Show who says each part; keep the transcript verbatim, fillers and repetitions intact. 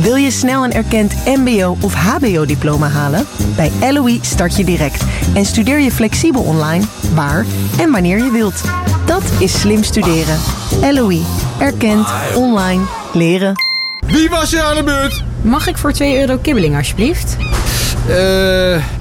Speaker 1: Wil je snel een erkend mbo of hbo-diploma halen? Bij L O E start je direct en studeer je flexibel online, waar en wanneer je wilt. Dat is slim studeren. L O E. Erkend, online, leren.
Speaker 2: Wie was er aan de beurt?
Speaker 3: Mag ik voor twee euro kibbeling alsjeblieft?
Speaker 2: Eh... Uh...